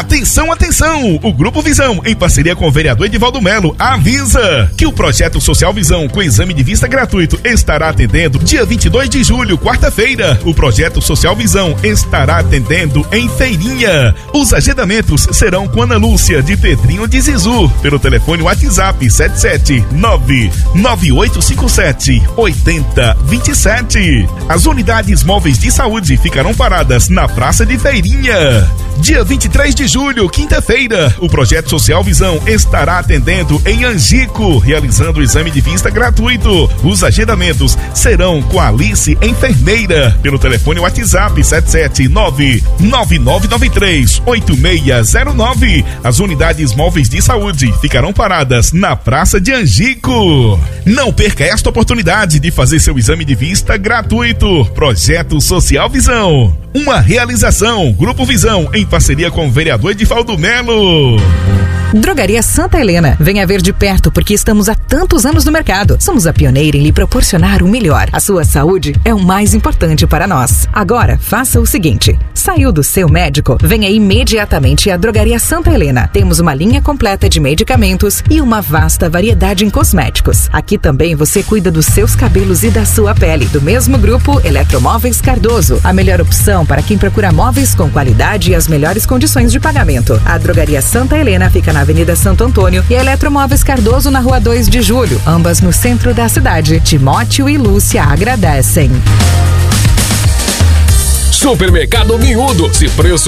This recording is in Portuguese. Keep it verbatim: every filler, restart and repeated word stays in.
Atenção, atenção! O Grupo Visão, em parceria com o vereador Edivaldo Melo, avisa que o projeto Social Visão com exame de vista gratuito estará atendendo dia vinte e dois de julho, quarta-feira. O projeto Social Visão estará atendendo em Feirinha. Os agendamentos serão com Ana Lúcia de Pedrinho de Zizu, pelo telefone WhatsApp sete sete nove nove oito cinco sete oito zero dois sete. As unidades móveis de saúde ficarão paradas na Praça de Feirinha. Dia vinte e três de julho, quinta-feira, o projeto Social Visão estará atendendo em Angico, realizando o exame de vista gratuito. Os agendamentos serão com a Alice, enfermeira, pelo telefone WhatsApp sete sete nove nove nove nove três oito seis zero nove. As unidades móveis de saúde ficarão paradas na Praça de Angico. Não perca esta oportunidade de fazer seu exame de vista gratuito. Projeto Social Visão, uma realização Grupo Visão em parceria com o vereador Edivaldo Melo. Drogaria Santa Helena. Venha ver de perto porque estamos há tantos anos no mercado. Somos a pioneira em lhe proporcionar o melhor. A sua saúde é o mais importante para nós. Agora, faça o seguinte. Saiu do seu médico? Venha imediatamente à Drogaria Santa Helena. Temos uma linha completa de medicamentos e uma vasta variedade em cosméticos. Aqui também você cuida dos seus cabelos e da sua pele. Do mesmo grupo, Eletromóveis Cardoso. A melhor opção para quem procura móveis com qualidade e as melhores condições de pagamento. A Drogaria Santa Helena fica na Avenida Santo Antônio e a Eletromóveis Cardoso na Rua dois de julho, ambas no centro da cidade. Timóteo e Lúcia agradecem. Supermercado Miúdo, se preço